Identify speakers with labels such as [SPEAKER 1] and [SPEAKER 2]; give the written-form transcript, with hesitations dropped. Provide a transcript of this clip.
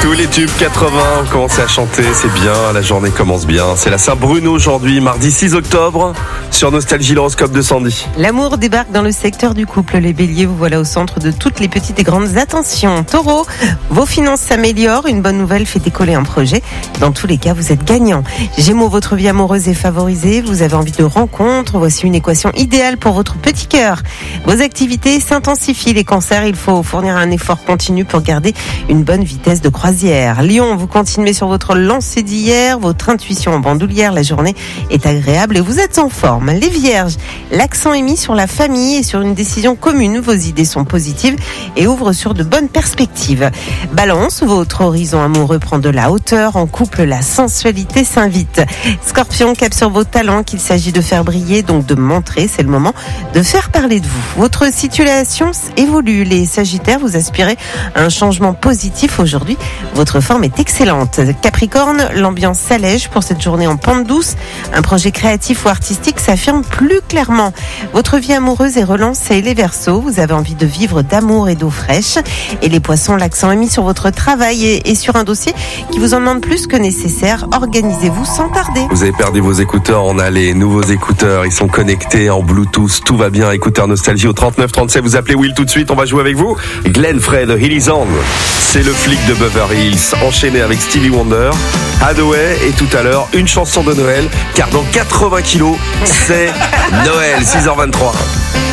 [SPEAKER 1] Tous les tubes 80 ont commencé à chanter, c'est bien, la journée commence bien. C'est la Saint-Bruno aujourd'hui, mardi 6 octobre, sur Nostalgie, l'horoscope de Sandy.
[SPEAKER 2] L'amour débarque dans le secteur du couple. Les béliers, vous voilà au centre de toutes les petites et grandes attentions. Taureau, vos finances s'améliorent, une bonne nouvelle fait décoller un projet. Dans tous les cas, vous êtes gagnant. Gémeaux, votre vie amoureuse est favorisée, vous avez envie de rencontres, voici une équation idéale pour votre petit cœur. Vos activités s'intensifient. Les cancers, il faut fournir un effort continu pour garder une bonne vitesse de croisière. Lion, vous continuez sur votre lancée d'hier, votre intuition en bandoulière, la journée est agréable et vous êtes en forme. Les vierges, l'accent est mis sur la famille et sur une décision commune, vos idées sont positives et ouvrent sur de bonnes perspectives. Balance, votre horizon amoureux prend de la hauteur, en couple la sensualité s'invite. Scorpion, cap sur vos talents qu'il s'agit de faire briller, donc de montrer, c'est le moment de faire parler de vous. Votre situation évolue, les sagittaires, vous aspirez à un changement positif aujourd'hui, votre forme est excellente. Capricorne, l'ambiance s'allège pour cette journée en pente douce, un projet créatif ou artistique s'affirme plus clairement. Votre vie amoureuse est relancée. Les Verseaux, vous avez envie de vivre d'amour et d'eau fraîche. Et les Poissons, l'accent est mis sur votre travail et sur un dossier qui vous en demande plus que nécessaire. Organisez-vous sans tarder.
[SPEAKER 1] Vous avez perdu vos écouteurs, on a les nouveaux écouteurs, ils sont connectés en Bluetooth, tout va bien. Écouteurs Nostalgie au 39 37, vous appelez Will tout de suite, on va jouer avec vous. Glenn Frey de Hills On, c'est le flic de Beverly Hills, enchaîné avec Stevie Wonder, Hathaway et tout à l'heure une chanson de Noël, car dans 80 kilos, c'est Noël, 6h23.